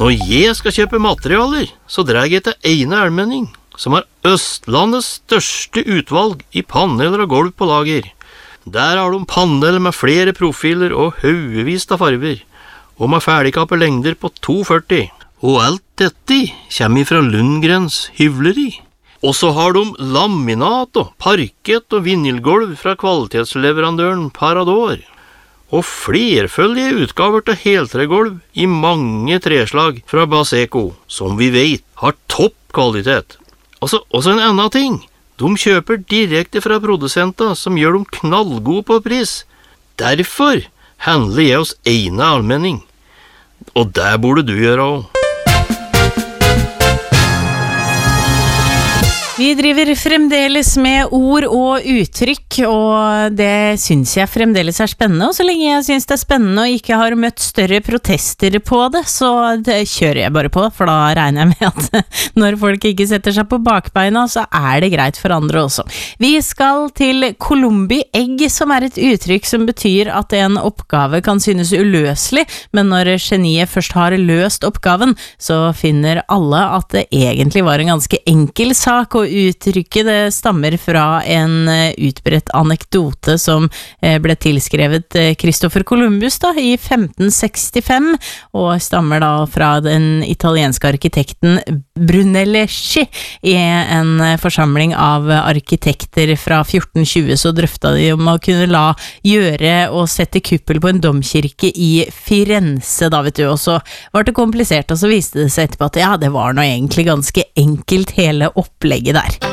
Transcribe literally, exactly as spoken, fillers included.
Når jeg skal kjøpe materialer, så drar jeg til Eine Almenning, som har Østlandets største utvalg i paneler og gulv på lager. Der har de paneler med flere profiler og haugevis av farver, og med ferdigkappe lengder på to førti. Og alt dette kommer fra Lundgrens hyvleri. Og så har de laminat og parkett og vinylgolv fra kvalitetsleverandøren Parador. Og flerføldige utgaver til heltregolv i mange treslag fra Baseco, som vi vet har topp kvalitet. Og så en annen ting. De kjøper direkte fra produsenter som gjør dem knallgode på pris. Derfor handler jeg hos Eine Almenning. Og det burde du gjøre også. Vi driver fremdeles med ord og uttrykk, og det synes jeg fremdeles er spennende, og så lenge jeg synes det er spennende og ikke har møtt større protester på det, så det kjører jeg bare på, for da regner jeg med at når folk ikke setter seg på bakbeina, så er det greit for andre også. Vi skal til Columbi egg, som er et uttrykk som betyr at en oppgave kan synes uløselig, men når geniet først har løst oppgaven, så finner alle at det egentlig var en ganske enkel sak, og uttrykket det stammer fra en utbredt anekdote som ble tilskrevet Christopher Columbus da, i femten sekstifem, og stammer da fra den italienske arkitekten Brunelleschi. I en forsamling av arkitekter fra fjorten tjue så drøfta de om å kunne la gjøre og sette kuppel på en domkirke i Firenze, da vet du, og så var det komplisert, og så viste det seg etterpå at ja, det var nå egentlig ganske enkelt hele opplegget der.